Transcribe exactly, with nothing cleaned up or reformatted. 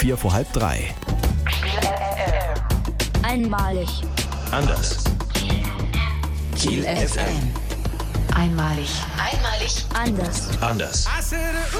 vier vor halb drei. Einmalig. Anders. Kiel F M. Einmalig. Einmalig. Anders. Anders.